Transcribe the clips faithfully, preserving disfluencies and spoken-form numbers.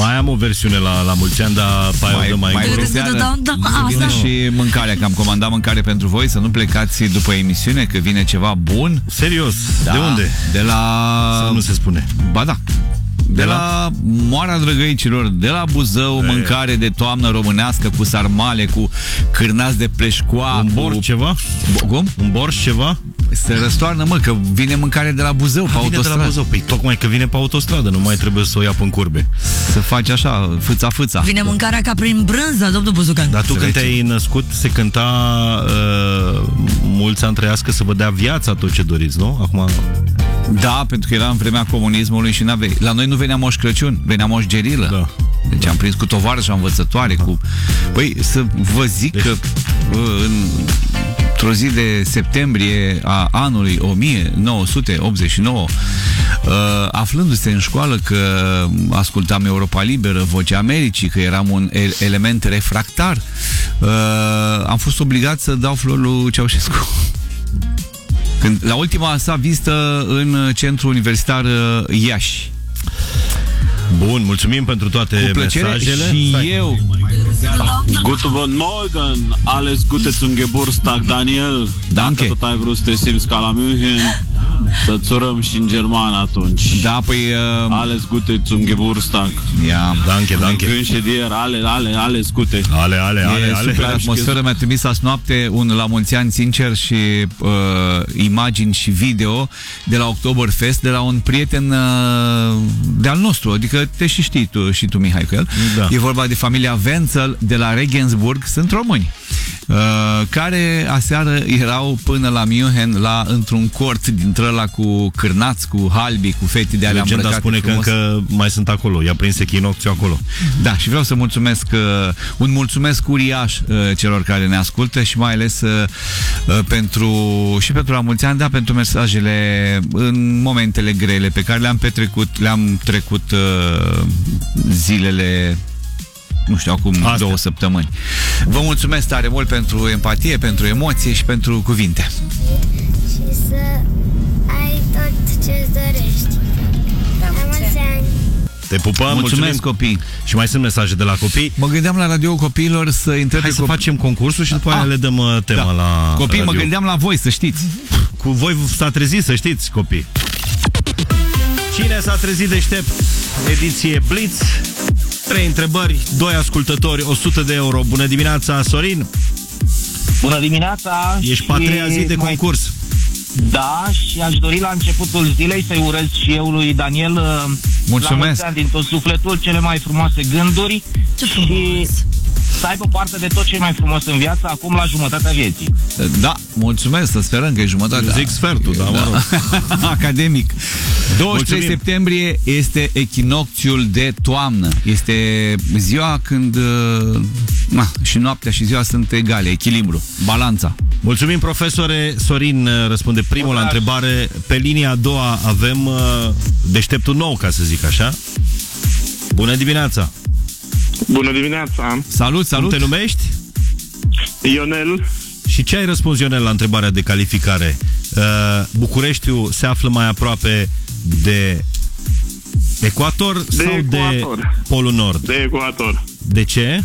Mai am o versiune la, la mulți ani, dar pe aia o dăm mai încolo. Vine și mâncarea, că am comandat mâncare pentru voi, să nu plecați după emisiune, că vine ceva bun. Serios? Da, de unde? De la... Să nu se spune. Ba da. De, de la... la Moara Drăgăicilor, de la Buzău, e... mâncare de toamnă românească cu sarmale, cu cârnați de pleșcoa. Un borș cu... ceva? Cum? Un borș ceva? Se răstoarnă, mă, că vine mâncare de la Buzău, pe autostradă. De la Buzău. Păi tocmai că vine pe autostradă, nu mai trebuie să o ia pe curbe. Să faci așa, fâța-fâța. Vine mâncarea ca prin brânză, domnul Buzucan. Dar tu când te-ai născut, se cânta uh, mulți ani trăiască să vă dea viața tot ce doriți, nu? Acum... Da, pentru că era în vremea comunismului și n-avei. La noi nu venea Moș Crăciun, venea Moș Gerilă. Da. Deci am prins cu tovarășa învățătoare, cu... Păi, să vă zic deci... că în... într-o zi de septembrie a anului o mie nouă sute optzeci și nouă, aflându-se în școală că ascultam Europa Liberă, Vocea Americii, că eram un element refractar, am fost obligat să dau flori lui Ceaușescu. Când, la ultima sa vizită în centrul universitar Iași. Bun, mulțumim pentru toate mesajele. Și Stai. eu Guten Morgen, alles Gute zum Geburtstag, Daniel. Danke. Dacă tot ai vrut să te simți ca la München, să-ți urăm și în germană atunci. Da, păi... Uh... Alles Gute zum Geburtstag. Ja, danke, danke. Înședier, ale, ale, alles Gute. Ale, ale, ale, e ale. Super atmosferă, mi-a trimis azi noapte un la mulți ani sincer și uh, imagini și video de la Oktoberfest, de la un prieten uh, de-al nostru, adică te și știi tu, și tu, Mihai, cu el. Da. E vorba de familia Wenzel de la Regensburg, sunt români, uh, care aseară erau până la München, la, într-un cort dintre ăla cu cârnați, cu halbi, cu fete de alea îmbrăcate spune frumos. Că încă mai sunt acolo, i-a prins echinocțiul acolo. Da, și vreau să mulțumesc, uh, un mulțumesc uriaș uh, celor care ne ascultă și mai ales uh, uh, pentru, și pentru la mulți ani, da, pentru mesajele în momentele grele pe care le-am petrecut, le-am trecut uh, zilele, nu știu, acum Astea. două săptămâni. Vă mulțumesc tare mult pentru empatie, pentru emoție și pentru cuvinte. Și să ai tot ce-ți dorești. La mulți ani. Te pupăm, mulțumesc, mulțumim. Copii. Și mai sunt mesaje de la copii. Mă gândeam la Radio Copiilor să intre. Hai să facem concursul și după aia le dăm uh, tema da. la Copii, radio. Mă gândeam la voi, să știți. Cu voi s-a trezit, să știți, copii. Cine s-a trezit deștept? Ediție Blitz. Trei întrebări, doi ascultători, o sută de euro. Bună dimineața, Sorin. Bună dimineața. Ești pe a treia zi de mai... concurs. Da, și aș dori la începutul zilei să-i urez și eu lui Daniel mulțumesc. La mulți ani din tot sufletul, cele mai frumoase gânduri. Ce frumos. Și să aibă parte de tot ce e mai frumos în viață acum la jumătatea vieții. Da, mulțumesc, să sperăm că e jumătatea. Zic sfertul, da, mă rog. Academic. douăzeci și trei septembrie este echinocțiul de toamnă. Este ziua când na, și noaptea și ziua sunt egale, echilibru, balanța. Mulțumim, profesore. Sorin răspunde primul Bună. la întrebare. Pe linia a doua avem uh, deșteptul nou, ca să zic așa. Bună dimineața. Bună dimineața. Salut, salut. Cum te numești? Ionel. Și ce ai răspuns, Ionel, la întrebarea de calificare? Uh, Bucureștiul se află mai aproape de ecuator de sau ecuator. de Polul Nord? De ecuator. De ce?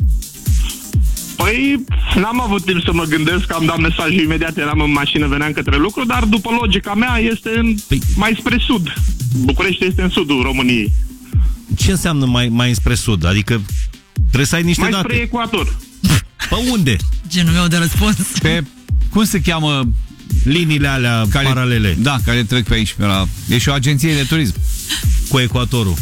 Păi, n-am avut timp să mă gândesc, am dat mesajul imediat, eram în mașină, veneam către lucru, dar după logica mea este în, păi... mai spre sud. București este în sudul României. Ce înseamnă mai, mai spre sud? Adică trebuie să ai niște mai date. Mai spre ecuator. Pe unde? Genul meu de răspuns. Pe, cum se cheamă liniile alea care, paralele? Da, care trec pe aici. Pe la, e și o agenție de turism. Cu ecuatorul.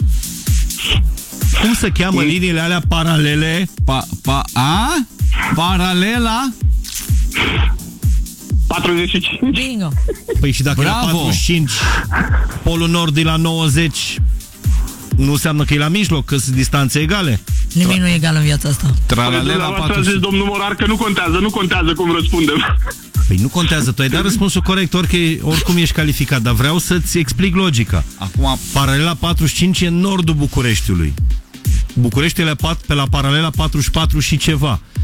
Cum se cheamă liniile alea paralele? Pa, pa, a? Paralela? patruzeci și cinci. Bingo. Păi și dacă Bravo. e la patruzeci și cinci, Polul Nord e la nouăzeci, nu înseamnă că e la mijloc, că sunt distanțe egale? Nimic nu e egal în viața asta. Tralalela patruzeci și cinci. Domnul Morar, că nu contează, nu contează cum răspundem. Păi nu contează, tu ai dat răspunsul corect, orică, oricum ești calificat, dar vreau să-ți explic logica. Acum, paralela patruzeci și cinci e în nordul Bucureștiului. Bucureștiul e pe la paralela patruzeci și patru și ceva.